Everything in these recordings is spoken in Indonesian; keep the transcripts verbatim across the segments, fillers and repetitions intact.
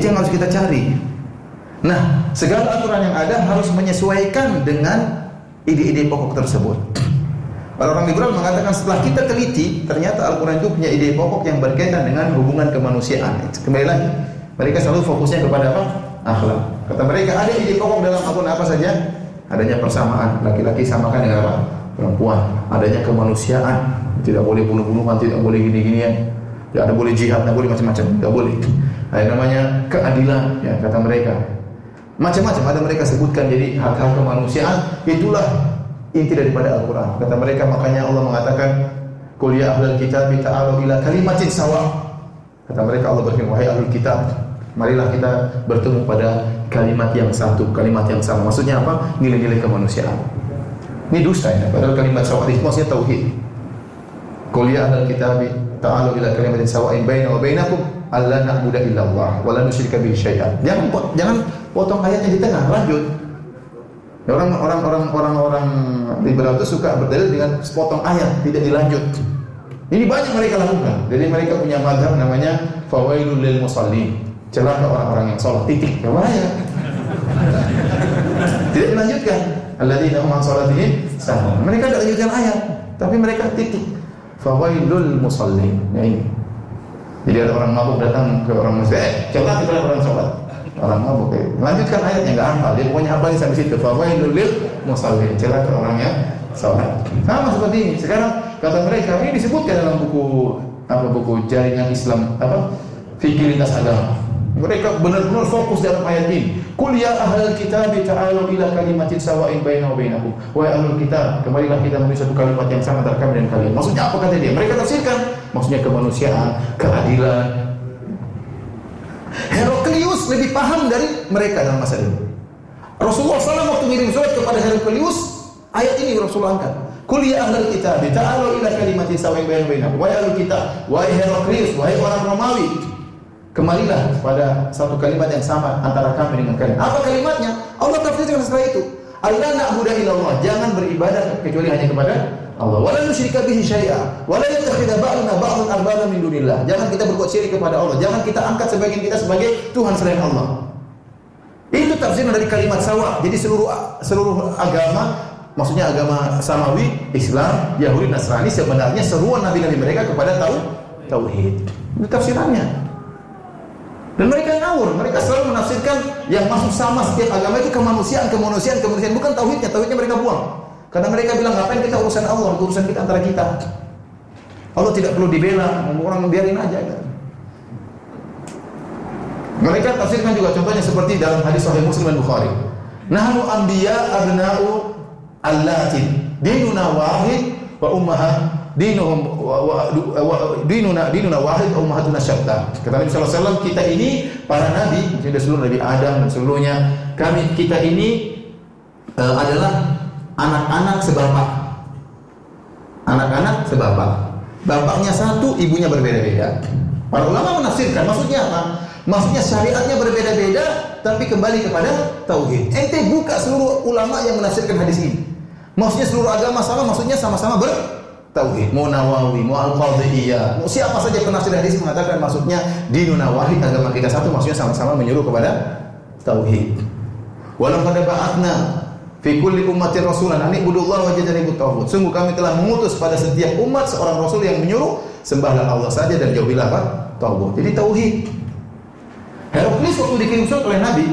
Itu yang harus kita cari. Nah, segala aturan yang ada harus menyesuaikan dengan ide-ide pokok tersebut. Orang liberal mengatakan setelah kita teliti, ternyata Al-Quran itu punya ide pokok yang berkaitan dengan hubungan kemanusiaan. Kembali lagi, mereka selalu fokusnya kepada apa? Akhlak. Kata mereka, ada ide pokok dalam Al-Quran apa saja? Adanya persamaan, laki-laki samakan dengan apa? Perempuan. Adanya kemanusiaan, tidak boleh bunuh-bunuhan, tidak boleh gini-ginian, tidak ada boleh jihad, tidak boleh macam-macam, tidak boleh. Ada namanya keadilan, ya kata mereka. Macam-macam ada mereka sebutkan, jadi hak-hak kemanusiaan itulah inti daripada Al-Quran. Kata mereka, makanya Allah mengatakan, qul ya ahlal kitab ta'alu ila kalimatin sawa. Kata mereka, Allah berfirman, wahai ahlul kitab, marilah kita bertemu pada kalimat yang satu, kalimat yang sama. Maksudnya apa? Nilai-nilai kemanusiaan. Ini dusta ya, padahal kalimat sawa itu maksudnya tauhid. Qul ya ahlal kitab ta'alu ila kalimatin sawa'in baina wa bainakum alla na'budu illa Allah wa la nusyrika bihi syai'an. Jangan jangan potong ayatnya di tengah, lanjut. Orang orang orang orang orang liberal itu suka berdalil dengan sepotong ayat, tidak dilanjut. Ini banyak mereka lakukan. Jadi mereka punya mazhab namanya fawailul lil musallin. Celaka orang-orang yang salat, titik. Bahaya. Tidak dilanjutkan. Alladzina hum an salatihim sahun. Mereka tidak lanjutkan ayat, tapi mereka titik. Fawailul musallin. Nah ini. Jadi ada orang mabuk datang ke orang masjid, eh, coba kita orang salat. Orang mabuk, eh. lanjutkan ayatnya, enggak hafal. Dia pokoknya hafalnya sampai situ. Fawailul lil musallin. Celaka orang yang salat. Sama seperti ini. Sekarang kata mereka, ini disebutkan dalam buku apa buku jaringan Islam apa? Fikih lintas agama. Mereka benar-benar fokus dalam ayat ini. Qul ya ahlal kitab ta'alu ila kalimatin sawa'in baina wa bainakum. Wahai ahlul kitab, kemarilah kita menuju satu kalimat yang sama antara kami dan kalian. Maksudnya apa kata dia? Mereka tafsirkan, maksudnya kemanusiaan, keadilan. Heraklius lebih paham dari mereka dalam masa ini. Rasulullah shallallahu alaihi wasallam waktu ngirim surat kepada Heraklius, ayat ini Rasulullah angkat. Qul ya ahlal kitab ta'alu ila kalimatin sawa'in baina wa bainakum. Wahai ahlul kitab, wahai Heraklius, wahai orang Romawi, kemarilah pada satu kalimat yang sama antara kami dengan kalian. Apa kalimatnya? Allah tafsirkan setelah itu. Allah na'budu illallah, jangan beribadah kecuali hanya kepada Allah. Wa la nusyrika bihi syai'a, wa la yattakhidha ba'duna ba'dhan arbaba min dunillah. Jangan kita berbuat syirik kepada Allah. Jangan kita angkat sebagian kita sebagai Tuhan selain Allah. Itu tafsiran dari kalimat sawa. Jadi seluruh seluruh agama, maksudnya agama samawi, Islam, Yahudi, Nasrani, sebenarnya seruan nabi-nabi mereka kepada tauhid. Itu tafsirannya. Dan mereka ngawur, mereka selalu menafsirkan yang masuk sama setiap agama itu kemanusiaan, kemanusiaan, kemanusiaan, bukan tauhidnya, tauhidnya mereka buang. Karena mereka bilang, ngapain kita urusan Allah, urusan kita antara kita. Allah tidak perlu dibela, orang biarin aja. Kan? Mereka tafsirkan juga, contohnya seperti dalam hadis Sahih Muslim dan Bukhari. Nahnu anbiya abna'u allatin, dinuna wahid wa ummahat dinuhum wa dinuna dinuna wahid wa ummahatuna syatta. Kata Nabi sallallahu alaihi wasallam, kita ini para nabi, maksudnya seluruh Nabi Adam dan seluruhnya, kami kita ini uh, adalah anak-anak sebapak. Anak-anak sebapak. Bapaknya satu, ibunya berbeda-beda. Para ulama menafsirkan, maksudnya apa? Maksudnya syariatnya berbeda-beda, tapi kembali kepada tauhid. Ente buka seluruh ulama yang menafsirkan hadis ini. Maksudnya seluruh agama sama, maksudnya sama-sama ber tauhid. Mau Nawawi, mau Al-Qadhiyah, mau siapa saja penafsir hadis mengatakan maksudnya dinuna wahid, agama kita satu, maksudnya sama-sama menyuruh kepada tauhid. Walau pada ba'atna fi kulli ummatin rasulan an ibudullaha wa jtanibut taghut. Sungguh kami telah mengutus pada setiap umat seorang rasul yang menyuruh sembahlah Allah saja dan jauhilah apa? Taghut. Jadi tauhid. Heraklius waktu dikirim surat oleh Nabi,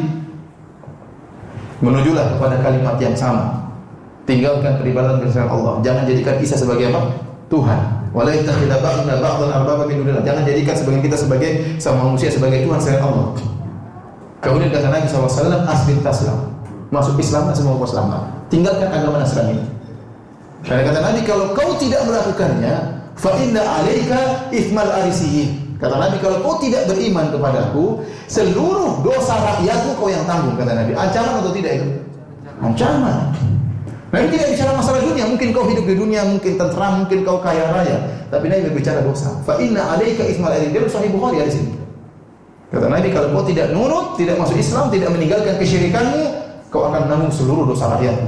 menujulah kepada kalimat yang sama. Tinggalkan peribadatan bersama Allah. Jangan jadikan Isa sebagai apa? Tuhan. Wala yattakhidha ba'duna ba'dhan arbaba min dunillah. Jangan jadikan sebagian kita sebagai sama manusia sebagai Tuhan selain Allah. Kemudian kata Nabi sallallahu alaihi wasallam, aslim taslam. Masuk Islam dan semua kau selamat. Tinggalkan agama Nasrani. Karena kata Nabi, kalau kau tidak melakukannya, fa inna 'alaika itsmal arisiyin. Kata Nabi, kalau kau tidak beriman kepadaku, seluruh dosa rakyatku kau yang tanggung. Kata Nabi, ancaman atau tidak itu? Ancaman. Nah, ini tidak bicara masalah dunia. Mungkin kau hidup di dunia, mungkin tentram, mungkin kau kaya raya. Tapi Nabi berbicara dosa. Fa inna 'alaika itsmal arisiyin. Dia Sahih Bukhari di sini. Kata Nabi, kalau kau tidak nurut, tidak masuk Islam, tidak meninggalkan kesyirikanmu, kau akan menanggung seluruh dosa rakyatmu.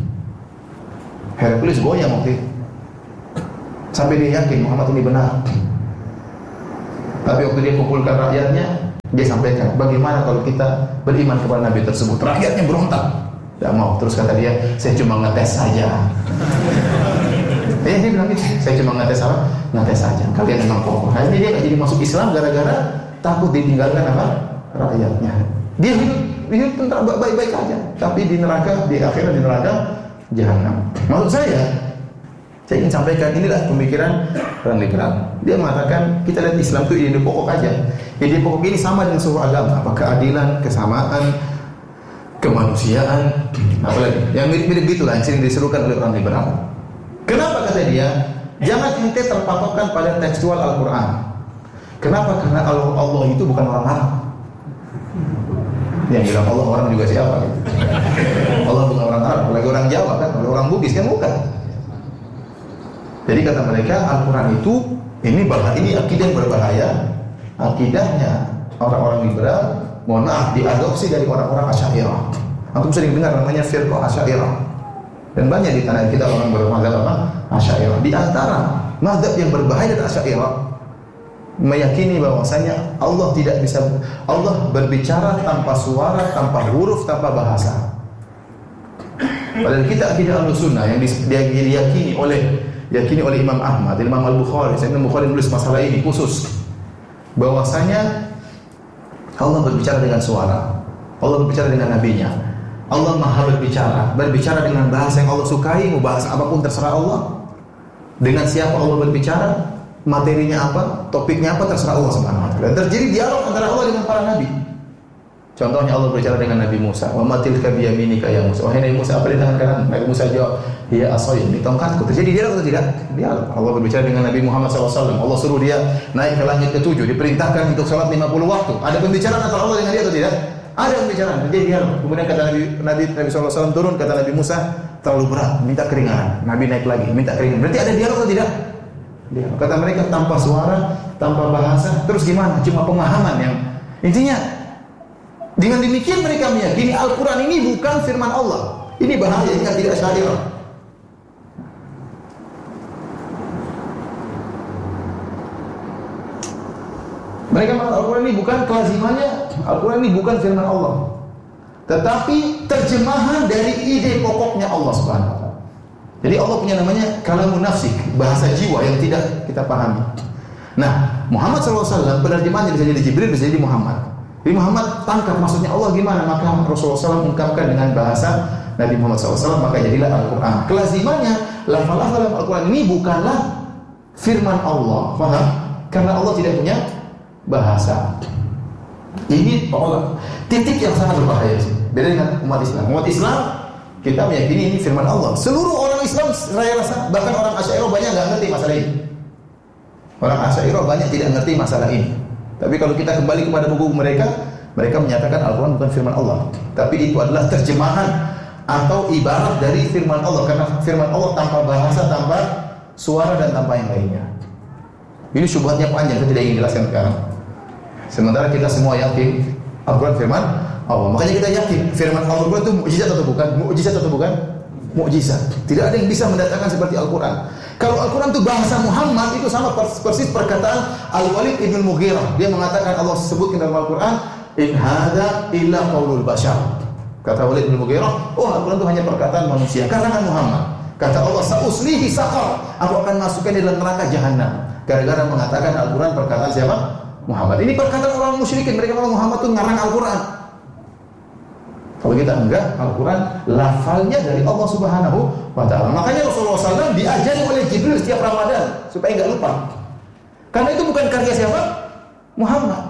Heraklius goyang waktu itu. Sampai dia yakin Muhammad ini benar. Tapi waktu dia kumpulkan rakyatnya, Dia sampaikan, bagaimana kalau kita beriman kepada Nabi tersebut? Rakyatnya berontak. Tidak mau. Terus kata dia, saya cuma ngetes saja. Eh, dia bilang gitu, saya cuma ngetes apa? Ngetes saja. Kalian memang kokoh. Akhirnya dia nggak jadi masuk Islam gara-gara takut ditinggalkan apa? Rakyatnya. Dia hidup, hidup tentang baik-baik aja. Tapi di neraka, di akhirat di neraka jahanam. Maksud saya, saya ingin sampaikan inilah pemikiran orang liberal. Dia mengatakan kita lihat Islam itu ide pokok aja. Ide pokok ini sama dengan seluruh agama, apa keadilan, kesamaan, kemanusiaan, apalagi yang mirip-mirip gitulah yang sering diserukan oleh orang liberal. Kenapa kata dia? Jangan ente terpatokkan pada tekstual Al-Quran. Kenapa? Karena Allah, Allah itu bukan orang Arab. Yang bilang Allah orang juga siapa? Gitu. Allah bukan orang Arab, apalagi orang Jawa kan, orang Bugis kan bukan. Jadi kata mereka Al-Quran itu ini bahaya, ini akidah yang berbahaya. Akidahnya orang-orang liberal, mohon maaf, diadopsi dari orang-orang Asy'ariyah. Antum sering dengar namanya firqah Asy'ariyah. Dan banyak di tanah kita orang bermadzhab apa? Asy'ariyah. Di antara mazhab yang berbahaya dari Asy'ariyah meyakini bahwasanya Allah tidak bisa, Allah berbicara tanpa suara, tanpa huruf, tanpa bahasa. Padahal kita akidah Ahlussunnah yang diyakini oleh diyakini oleh Imam Ahmad, Imam Al-Bukhari, Imam Bukhari menulis masalah ini khusus bahwasanya Allah berbicara dengan suara, Allah berbicara dengan nabinya, Allah maha berbicara, berbicara dengan bahasa yang Allah sukai, mau bahasa apapun terserah Allah. Dengan siapa Allah berbicara, materinya apa, topiknya apa terserah Allah Subhanahu wa taala. Dan terjadi dialog antara Allah dengan para nabi. Contohnya Allah berbicara dengan Nabi Musa, "Wa matilka biyaminika ya Musa." Wahai Nabi Musa, apa di tangan kanan? Nabi Musa jawab, "Hiya asaya," ini tongkatku. Terjadi dialog atau tidak? Dialog. Allah berbicara dengan Nabi Muhammad shallallahu alaihi wasallam. Allah suruh dia naik ke langit ketujuh, diperintahkan untuk salat lima puluh waktu. Ada pembicaraan antara Allah dengan dia atau tidak? Ada pembicaraan. Terjadi dialog. Kemudian kata Nabi Nabi Nabi shallallahu alaihi wasallam turun, kata Nabi Musa, terlalu berat, minta keringanan. Nabi naik lagi, minta keringanan. Berarti ada dialog atau tidak? Dialog. Kata mereka tanpa suara, tanpa bahasa. Terus gimana? Cuma pemahaman yang intinya. Dengan demikian mereka meyakini Al-Quran ini bukan firman Allah. Ini bahaya, ini tidak syariah. Mereka mengatakan Al-Quran ini bukan kelazimannya, Al-Quran ini bukan firman Allah, tetapi terjemahan dari ide pokoknya Allah Subhanahu wa taala. Jadi Allah punya namanya kalamun nafsik, bahasa jiwa yang tidak kita pahami. Nah, Muhammad shallallahu alaihi wasallam penerjemahannya bisa jadi Jibril, bisa jadi Muhammad. Jadi Muhammad tangkap maksudnya Allah gimana, maka Rasulullah shallallahu alaihi wasallam ungkapkan dengan bahasa Nabi Muhammad shallallahu alaihi wasallam, maka jadilah Al-Quran. Kelazimannya lafal-lafal dalam Al-Quran ini bukanlah firman Allah, paham? Karena Allah tidak punya bahasa. Ini Allah titik yang sangat berbahaya sih. Beda dengan umat Islam. Umat Islam kita meyakini ini firman Allah. Seluruh orang Islam saya rasa, bahkan orang Asy'ariyah banyak nggak ngerti masalah ini. Orang Asy'ariyah banyak tidak ngerti masalah ini. Tapi kalau kita kembali kepada buku mereka, mereka menyatakan Al-Quran bukan firman Allah, tapi itu adalah terjemahan atau ibarat dari firman Allah, karena firman Allah tanpa bahasa, tanpa suara dan tanpa yang lainnya. Ini syubhatnya panjang, saya tidak ingin jelaskan sekarang. Sementara kita semua yakin Al-Quran firman Allah. Makanya kita yakin firman Allah itu mukjizat atau bukan? Mukjizat atau bukan? Mukjizat. Tidak ada yang bisa mendatangkan seperti Al-Quran. Kalau Al-Quran itu bahasa Muhammad, itu sama persis perkataan Al-Walid ibn Mughirah. Dia mengatakan, Allah sebutkan dalam Al-Quran, in hadza illa qaulul bashar. Kata Walid ibn Mughirah, oh Al-Quran itu hanya perkataan manusia, karangan Muhammad. Kata Allah, sa'uslihi saqar, aku akan masukkan di dalam neraka jahanam. Gara-gara mengatakan Al-Quran perkataan siapa? Muhammad. Ini perkataan orang musyrikin. Mereka bilang Muhammad itu ngarang Al-Quran. Kalau kita enggak, Al-Quran lafalnya dari Allah Subhanahu wa taala. Makanya Rasulullah shallallahu alaihi wasallam diajari oleh Jibril setiap Ramadan supaya enggak lupa. Karena itu bukan karya siapa? Muhammad.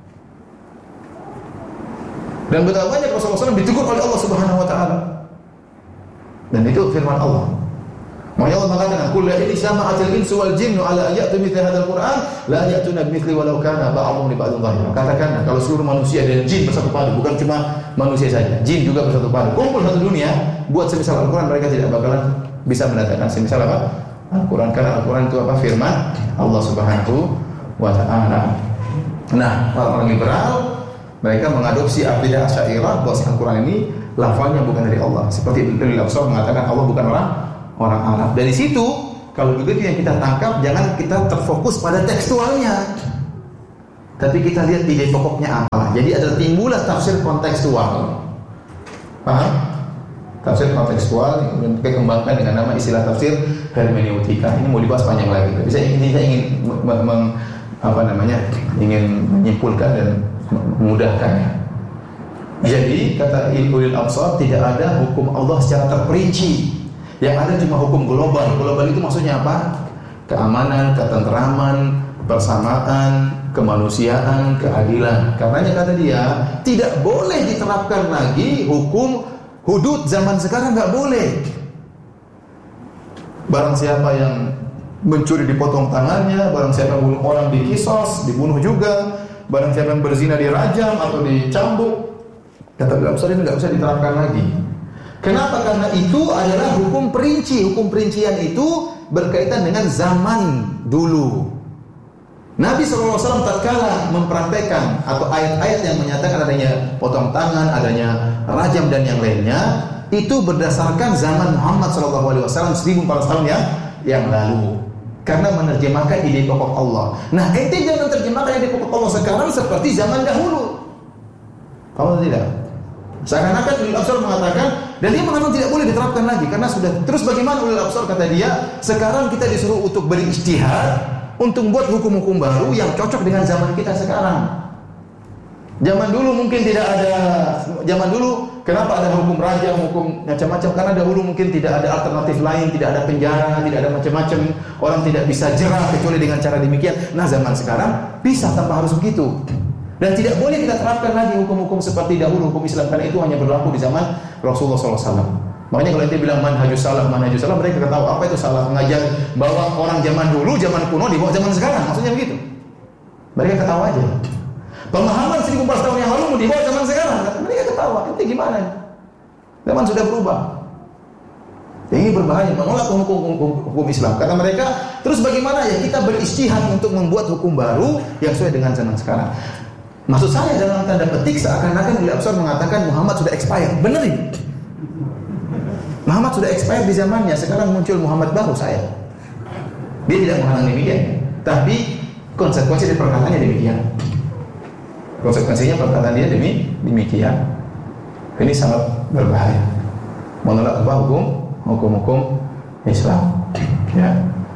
Dan betapa banyak Rasulullah shallallahu alaihi wasallam ditegur oleh Allah Subhanahu wa taala. Dan itu firman Allah. Makanya Allah mengatakan, "Qul la in sama'atil insu wal jinnu ala ayati mithli hadzal Qur'an la ya'tuna bimithli walau kana ba'dhum li ba'dhin dhahira." Katakan, kalau seluruh manusia dan jin bersatu padu, bukan cuma manusia saja, jin juga bersatu padu, kumpul satu dunia buat semisal Al-Quran, mereka tidak bakalan bisa mendatangkan semisal apa? Al-Quran. Karena Al-Quran itu apa? Firman Allah Subhanahu wa taala. Nah, orang liberal mereka mengadopsi akidah Asy'ariyah bahwa Al-Quran ini lafalnya bukan dari Allah. Seperti Ibnu Al-Aqsam mengatakan Allah bukan orang orang Arab. Dari situ, kalau begitu yang kita tangkap, jangan kita terfokus pada tekstualnya. tapi kita lihat ide pokoknya apa. Jadi ada timbullah tafsir kontekstual. Paham? Tafsir kontekstual yang kemudian kita kembangkan dengan nama istilah tafsir hermeneutika. Ini mau dibahas panjang lagi. Tapi saya ingin, saya ingin meng, meng, apa namanya, ingin menyimpulkan dan memudahkannya. Jadi kata ulil absar, tidak ada hukum Allah secara terperinci. Yang ada cuma hukum global. Global itu maksudnya apa? Keamanan, ketenteraman, persamaan, kemanusiaan, keadilan. Karenanya kata dia, tidak boleh diterapkan lagi hukum hudud zaman sekarang, nggak boleh. Barang siapa yang mencuri dipotong tangannya, barang siapa yang bunuh orang dikisos, dibunuh juga, barang siapa yang berzina dirajam atau dicambuk. Kata ulil absar ini nggak usah diterapkan lagi. Kenapa? Karena itu adalah hukum perinci. Hukum perincian itu berkaitan dengan zaman dulu. Nabi shallallahu alaihi wasallam tatkala mempraktekkan atau ayat-ayat yang menyatakan adanya potong tangan, adanya rajam dan yang lainnya, itu berdasarkan zaman Muhammad shallallahu alaihi wasallam seribu empat ratus tahun yang, yang lalu. Karena menerjemahkan ide pokok Allah. Nah, ente jangan terjemahkan ide pokok Allah sekarang seperti zaman dahulu. Paham tidak? Seakan-akan ulil absar mengatakan, dan dia mengatakan tidak boleh diterapkan lagi karena sudah. Terus bagaimana ulil absar? Kata dia, sekarang kita disuruh untuk berijtihad untuk membuat hukum-hukum baru yang cocok dengan zaman kita sekarang. Zaman dulu mungkin tidak ada, zaman dulu kenapa ada hukum rajam, hukum macam-macam? Karena dahulu mungkin tidak ada alternatif lain, tidak ada penjara, tidak ada macam-macam. Orang tidak bisa jerah kecuali dengan cara demikian. Nah, zaman sekarang bisa tanpa harus begitu. Dan tidak boleh kita terapkan lagi hukum-hukum seperti dahulu hukum Islam, karena itu hanya berlaku di zaman Rasulullah shallallahu alaihi wasallam. Makanya kalau ente bilang manhajus salaf, manhajus salaf, mereka tahu apa itu salaf, mengajar bahwa orang zaman dulu, zaman kuno dibawa zaman sekarang, maksudnya begitu. Mereka ketawa aja. Pemahaman seribu empat ratus tahun yang lalu mau dibawa zaman sekarang, mereka ketawa. Ente gimana? Zaman sudah berubah. Ini berbahaya, menolak hukum, hukum, hukum Islam. Kata mereka, terus bagaimana ya kita berijtihad untuk membuat hukum baru yang sesuai dengan zaman sekarang. Maksud saya dalam tanda petik seakan-akan ulil absar mengatakan Muhammad sudah expired. Benar ini? Muhammad sudah expired di zamannya, sekarang muncul Muhammad baru saya. Dia tidak menghalang demikian, tapi konsekuensi dari perkataannya demikian. Konsekuensinya perkataan dia demi demikian. Ini sangat berbahaya. Menolak apa hukum hukum-hukum Islam. Ya.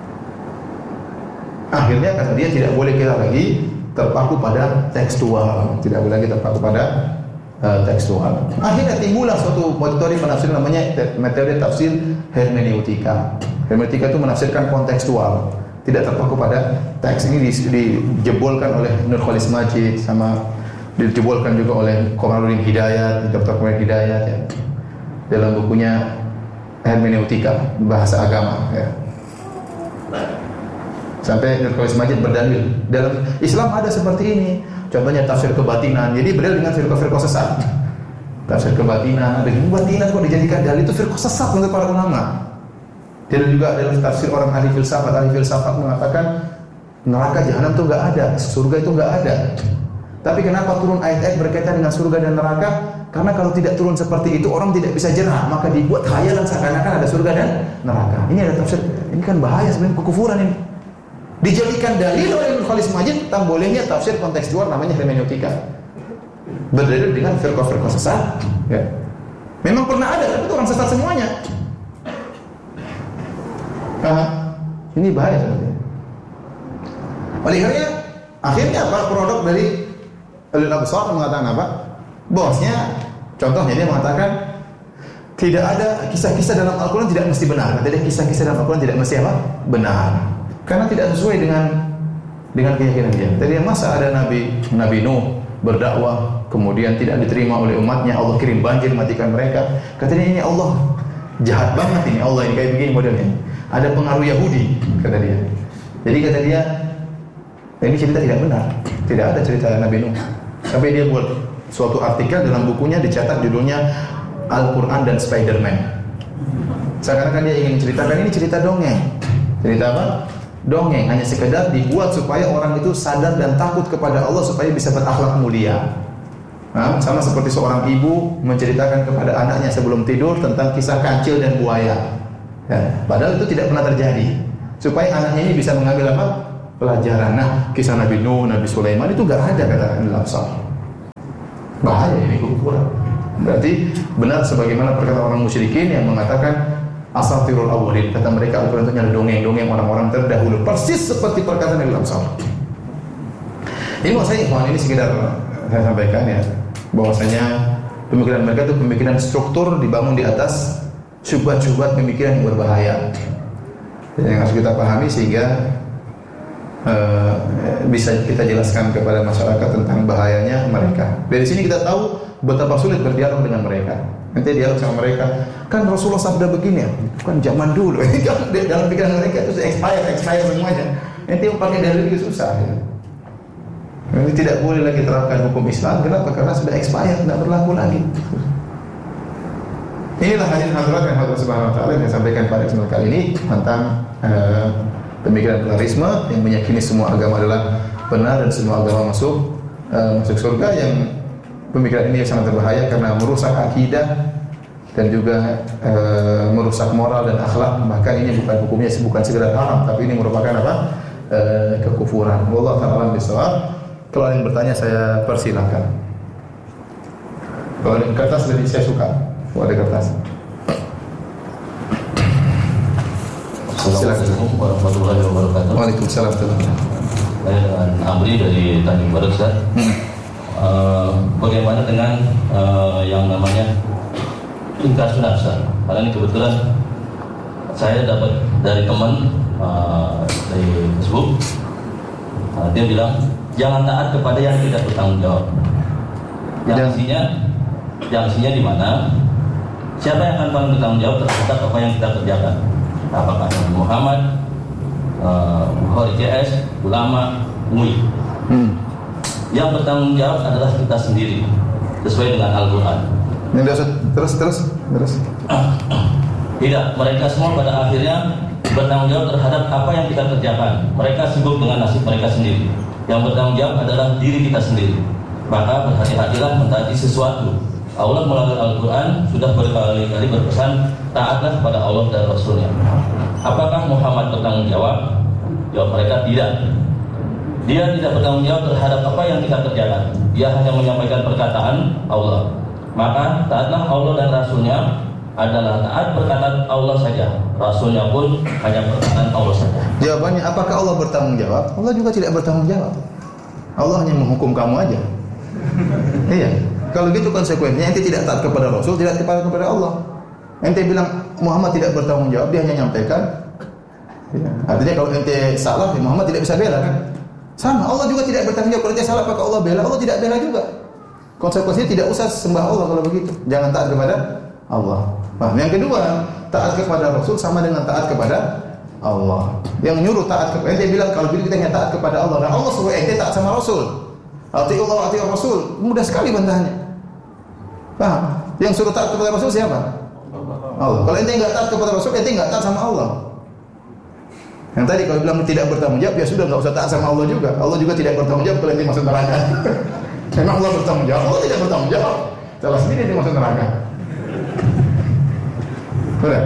Akhirnya kata dia tidak boleh kita lagi terpaku pada tekstual, tidak boleh lagi terpaku pada uh, tekstual. Akhirnya timbullah suatu metode penafsiran namanya metode tafsir hermeneutika. Hermeneutika itu menafsirkan kontekstual, tidak terpaku pada teks. Ini dijebolkan oleh Nur Khalis Majid, sama dijebolkan juga oleh Komarudin Hidayat, Doktor Komarudin Hidayat ya, dalam bukunya Hermeneutika Bahasa Agama ya. Sampai Nur Khalis Majid berdalil dalam Islam ada seperti ini. Contohnya tafsir kebatinan. Jadi berdalil dengan firqah-firqah sesat. Tafsir kebatinan, ada kebatinan kok dijadikan dalil, itu firqah sesat menurut para ulama. Dan juga dalam tafsir orang ahli filsafat, ahli filsafat mengatakan neraka jahanam itu enggak ada, surga itu enggak ada. Tapi kenapa turun ayat-ayat berkaitan dengan surga dan neraka? Karena kalau tidak turun seperti itu orang tidak bisa jerah, maka dibuat khayalan seakan-akan ada surga dan neraka. Ini ada tafsir. Ini kan bahaya sebenarnya, kekufuran ini. Dijadikan dalil oleh Ibnu Khalis Majid tentang bolehnya tafsir kontekstual namanya hermeneutika. Berdalil dengan firqah-firqah sesat. Ya. Memang pernah ada, tapi itu orang sesat semuanya. Nah, ini bahaya sebenarnya. Oleh karena akhirnya apa? Produk dari ulil absar mengatakan apa? Bosnya, contohnya dia mengatakan tidak ada kisah-kisah dalam Al-Quran tidak mesti benar. Tidak ada kisah-kisah dalam Al-Quran tidak mesti apa? Benar. Karena tidak sesuai dengan dengan keyakinan dia. Tadi masa ada Nabi Nabi Nuh berdakwah kemudian tidak diterima oleh umatnya, Allah kirim banjir matikan mereka. Katanya ini Allah jahat banget ini, Allah ini kayak begini modelnya. Ada pengaruh Yahudi kata dia. Jadi kata dia ini cerita tidak benar. Tidak ada cerita Nabi Nuh. Sampai dia buat suatu artikel dalam bukunya dicatat judulnya Al-Quran dan Spider-Man. Seakan-akan dia ingin ceritakan ini cerita dongeng. Cerita apa? Dongeng, hanya sekedar dibuat supaya orang itu sadar dan takut kepada Allah supaya bisa berakhlak mulia. Nah, sama seperti seorang ibu menceritakan kepada anaknya sebelum tidur tentang kisah kancil dan buaya. Ya, padahal itu tidak pernah terjadi. Supaya anaknya ini bisa mengambil apa? pelajaran. Nah, kisah Nabi Nuh, Nabi Sulaiman itu enggak ada kata al-absar. Bahaya ini kekufuran. Berarti benar sebagaimana perkataan orang musyrikin yang mengatakan asatirul awwalin, kata mereka Al-Quran itu adalah dongeng-dongeng orang-orang terdahulu, persis seperti perkataan al-absar. Ini mau saya ikhwan, ini sekedar saya sampaikan ya, bahwasanya pemikiran mereka itu pemikiran struktur dibangun di atas syubhat-syubhat pemikiran yang berbahaya. Yang harus kita pahami sehingga uh, bisa kita jelaskan kepada masyarakat tentang bahayanya mereka. Dari sini kita tahu betapa sulit berdialog dengan mereka. Nanti dialog sama mereka, kan Rasulullah sabda begini ya, kan zaman dulu. Dalam pikiran mereka itu expired, expired semuanya. Nanti yang pakai dalil itu susah. Ya. Nanti tidak boleh lagi terapkan hukum Islam. Kenapa? Karena sudah expired, tidak berlaku lagi. Inilah hadirin hadirat yang Allah Subhanahu wa taala yang saya sampaikan pada kesempatan kali ini tentang uh, pemikiran pluralisme yang meyakini semua agama adalah benar dan semua agama masuk uh, masuk surga. Yang pemikiran ini sangat berbahaya karena merusak akidah dan juga uh, merusak moral dan akhlak. Bahkan ini bukan hukumnya bukan sekedar haram, tapi ini merupakan apa? Uh, kekufuran. Wallahu ta'ala bisawab. Kalau ada yang bertanya saya persilakan. Kalau ada kertas dari saya suka. Oh, ada kertas. Assalamualaikum warahmatullahi wabarakatuh. Waalaikumsalam warahmatullahi wabarakatuh. Saya dengan Amri dari Tanjung Barat, Ustaz. Hmm. Uh, bagaimana dengan uh, yang namanya ingkar sunnah, Ustaz? Karena ini kebetulan saya dapat dari teman uh, dari Facebook. Uh, dia bilang jangan taat kepada yang tidak bertanggung jawab. Yang isinya, yang isinya di mana? Siapa yang akan paling bertanggung jawab terhadap apa yang kita kerjakan? Apakah Nabi Muhammad, uh, Bukhari J S, ulama, M U I? Hmm. Yang bertanggung jawab adalah kita sendiri, sesuai dengan Al-Quran. Terus, terus, terus. Tidak, mereka semua pada akhirnya bertanggung jawab terhadap apa yang kita kerjakan. Mereka sibuk dengan nasib mereka sendiri. Yang bertanggung jawab adalah diri kita sendiri. Maka berhati-hatilah mentaati sesuatu. Allah melalui Al-Quran sudah berkali-kali berpesan taatlah pada Allah dan Rasulnya. Apakah Muhammad bertanggung jawab? Jawab mereka tidak. Dia tidak bertanggung jawab terhadap apa yang kita kerjakan. Dia hanya menyampaikan perkataan Allah. Maka taatlah Allah dan Rasulnya adalah taat perkataan Allah saja. Rasulnya pun hanya perkataan Allah saja. Jawabannya, apakah Allah bertanggung jawab? Allah juga tidak bertanggung jawab. Allah hanya menghukum kamu aja. Iya. Kalau gitu konsekuensinya ente tidak taat kepada Rasul, tidak kepada kepada Allah. Ente bilang Muhammad tidak bertanggung jawab, dia hanya nyampaikan. Ya. Artinya kalau ente salah, Muhammad tidak bisa bela kan? Sama, Allah juga tidak bertanggung jawab. Kalau ente salah, apakah Allah bela? Allah tidak bela juga. Konsekuensinya tidak usah sembah Allah kalau begitu. Jangan taat kepada Allah. Paham? Yang kedua, taat kepada Rasul sama dengan taat kepada Allah. Yang nyuruh taat kepada ente bilang kalau begitu kita hanya taat kepada Allah. Nah, Allah suruh ente taat sama Rasul. Atiullah wa atiur Rasul. Mudah sekali bantahnya. Paham? Yang suruh taat kepada Rasul siapa? Allah. Kalau ente enggak taat kepada Rasul, ente enggak taat sama Allah. Yang tadi kalau bilang tidak bertanggung jawab, ya sudah enggak usah taat sama Allah juga. Allah juga tidak bertanggung jawab kalau ente masuk neraka. Memang Allah bertanggung jawab, Allah tidak bertanggung jawab. Salah sendiri ente masuk neraka. Benar?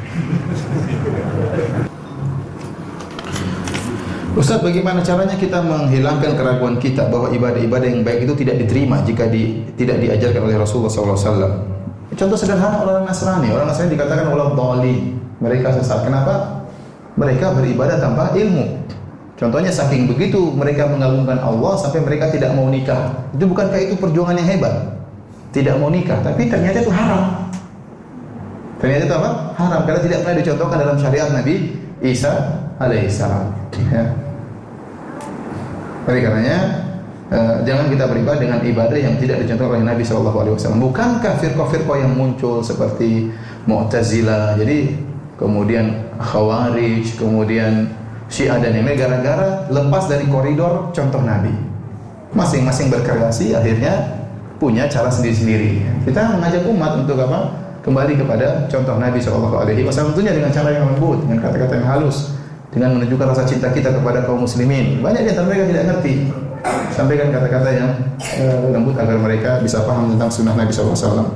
Ustaz, bagaimana caranya kita menghilangkan keraguan kita bahwa ibadah-ibadah yang baik itu tidak diterima jika di, tidak diajarkan oleh Rasulullah sallallahu alaihi wasallam? Contoh sederhana orang Nasrani. Orang Nasrani dikatakan walau dhalin, mereka sesat. Kenapa? Mereka beribadah tanpa ilmu. Contohnya saking begitu mereka mengagungkan Allah sampai mereka tidak mau nikah. Itu bukankah itu perjuangan yang hebat? Tidak mau nikah, tapi ternyata itu haram. Ternyata itu apa? Haram karena tidak pernah dicontohkan dalam syariat Nabi Isa alaihissalam. Ya. Oleh karenanya uh, jangan kita beribadah dengan ibadah yang tidak dicontohkan oleh Nabi shallallahu alaihi wasallam. Bukankah firqah-firqah yang muncul seperti Mu'tazilah, jadi kemudian Khawarij, kemudian Syiah dan yang lain gara-gara lepas dari koridor contoh Nabi. Masing-masing berkreasi akhirnya punya cara sendiri-sendiri. Kita mengajak umat untuk apa? Kembali kepada contoh Nabi shallallahu alaihi wasallam, tentunya dengan cara yang lembut, dengan kata-kata yang halus, dengan menunjukkan rasa cinta kita kepada kaum muslimin. Banyak di antara mereka tidak ngerti. Sampaikan kata-kata yang uh, lembut agar mereka bisa paham tentang sunnah Nabi shallallahu alaihi wasallam.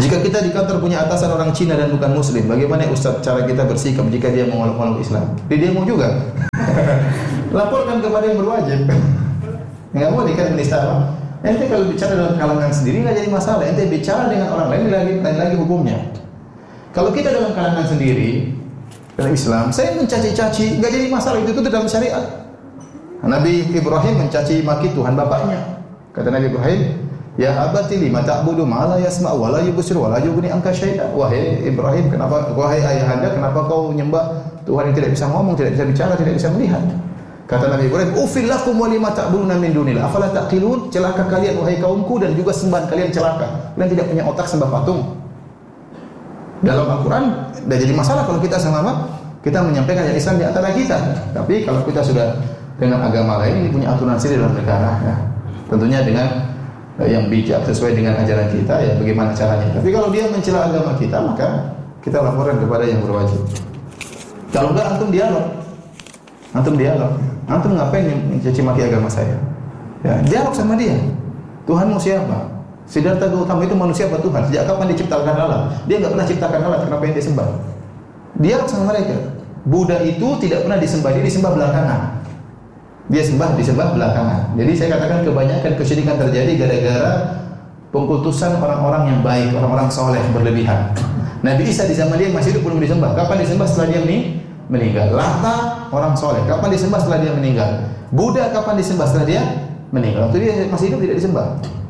Jika kita di kantor punya atasan orang Cina dan bukan Muslim, bagaimana Ustaz cara kita bersikap jika dia mengolok-olok Islam? Di demo juga. Laporkan kepada yang berwajib. Enggak boleh kan menista. Ente kalau bicara dalam kalangan sendiri nggak jadi masalah. Ente bicara dengan orang lain lagi lain lagi hukumnya. Kalau kita dalam kalangan sendiri dalam Islam, saya mencaci-caci nggak jadi masalah, itu itu dalam syariat. Nabi Ibrahim mencaci maki Tuhan bapaknya. Kata Nabi Ibrahim, ya abati lima ta'budu ma la yasma' wa la yubsir wa la yughni anka syai'a. Wahai Ibrahim, kenapa wahai ayahanda kenapa kau menyembah Tuhan yang tidak bisa ngomong, tidak bisa bicara, tidak bisa melihat? Kata Nabi Ibrahim, ufil lakum wa lima ta'buduna min dunillah afala taqilun, celaka kalian wahai kaumku dan juga sembahan kalian celaka. Kalian tidak punya otak sembah patung. Dalam Al-Quran tidak jadi masalah kalau kita sama-sama kita menyampaikan yang Islam di antara kita. Tapi kalau kita sudah dengan agama lain, ini punya aturan sendiri dalam negara ya. Tentunya dengan yang bijak sesuai dengan ajaran kita ya, bagaimana caranya. Tapi kalau dia mencela agama kita, maka kita laporkan kepada yang berwajib. Kalau enggak, antum dialog. Antum dialog. Antum ngapain mencaci maki agama saya? Ya, dialog sama dia. Tuhanmu siapa? Siddhartha Gautama itu manusia apa Tuhan? Sejak kapan diciptakan Allah? Dia enggak pernah ciptakan Allah, kenapa yang disembah? Dialog sama mereka. Buddha itu tidak pernah disembah, dia disembah belakangan. Dia sembah disembah belakangan. Jadi saya katakan kebanyakan kesyirikan terjadi gara-gara pengkultusan orang-orang yang baik, orang-orang soleh berlebihan. Nabi Isa di zaman dia masih hidup belum disembah. Kapan disembah? Setelah dia meninggal. Lata orang soleh. Kapan disembah? Setelah dia meninggal. Buddha kapan disembah? Setelah dia meninggal. Waktu dia masih hidup tidak disembah.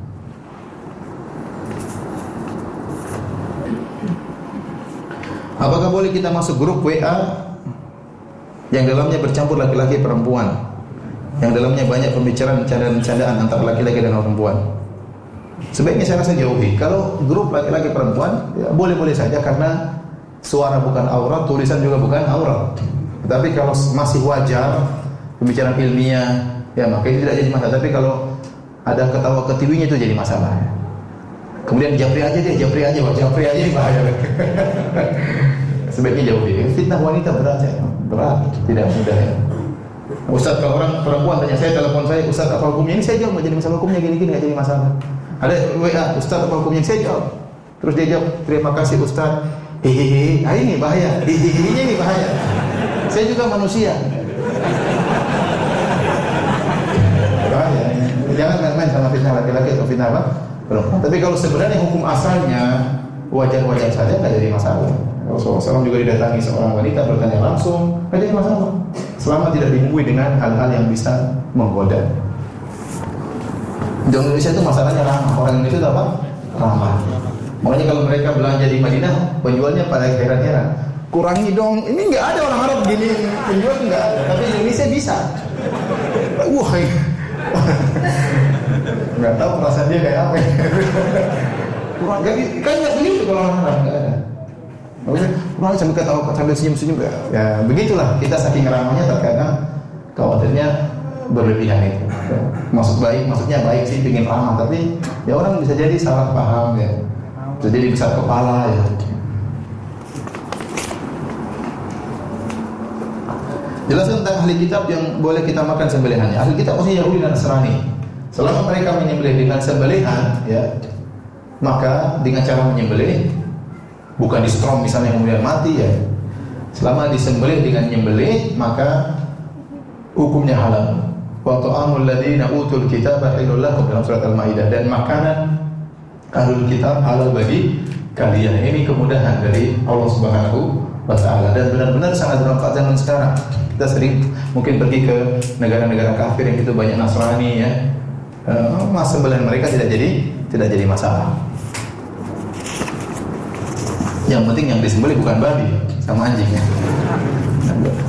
Apakah boleh kita masuk grup W A yang dalamnya bercampur laki-laki perempuan, yang dalamnya banyak pembicaraan candaan-candaan antara laki-laki dan perempuan? Sebaiknya saya rasa jauhi. Kalau grup laki-laki perempuan, ya boleh-boleh saja karena suara bukan aurat, tulisan juga bukan aurat. Tapi kalau masih wajar pembicaraan ilmiah, ya maka itu tidak jadi masalah. Tapi kalau ada ketawa ketiwinya itu jadi masalah. Kemudian japri aja deh, japri aja, wah japri aja ini bahaya. Sebaiknya jauhi. Fitnah wanita berat ya, berat, tidak mudah ya. Ustaz, kalau orang perempuan tanya saya, telepon saya, Ustaz apa hukumnya ini, saya jawab nggak jadi masalah, hukumnya gini-gini nggak jadi masalah. Ada W A, Ustaz apa hukumnya, saya jawab. Terus dia jawab, terima kasih Ustaz. Hehehe, ah ini bahaya, hehehe ini bahaya. Saya juga manusia. Bahaya. Jangan main-main sama fitnah laki-laki atau fitnah apa? Perempuan. Tapi kalau sebenarnya hukum asalnya wajar-wajar saja, nggak jadi masalah. Rasulullah shallallahu alaihi wasallam juga didatangi seorang wanita bertanya langsung, nggak jadi masalah. Selama tidak dibumbui dengan hal-hal yang bisa menggoda. Di Indonesia itu masalahnya ramah. Orang Indonesia itu apa? Ramah. Makanya kalau mereka belanja di Madinah, penjualnya pada heran-heran. Kurangi dong. Ini nggak ada orang Arab gini penjual nggak ada. Tapi di Indonesia bisa. Wah, nggak tahu perasaan dia kayak apa. Kurang, kan nggak begitu kalau orang Arab nggak ada. Kurang sambil ketawa sambil senyum-senyum ya begitulah kita saking ramahnya terkadang khawatirnya berlebihan itu. Maksud baik, maksudnya baik sih ingin ramah tapi ya orang bisa jadi salah paham ya. Bisa jadi besar kepala ya. Jelaskan tentang ahli kitab yang boleh kita makan sembelihannya. Ahli kitab maksudnya Yahudi dan Nasrani. Selama mereka menyembelih dengan sembelihan ya, maka dengan cara menyembelih bukan di strom misalnya kemudian mati ya. Selama disembelih dengan nyembelih maka hukumnya halal. Wa ta'amul ladzina utul kitaba halal lakum dalam surat Al-Maidah, dan makanan ahlul kitab halal bagi kalian. Ini kemudahan dari Allah Subhanahu wa taala dan benar-benar sangat bermanfaat zaman sekarang. Kita sering mungkin pergi ke negara-negara kafir yang itu banyak Nasrani ya. Uh, mas sembelihan mereka tidak jadi tidak jadi masalah. Yang penting yang disembelih bukan babi sama anjingnya.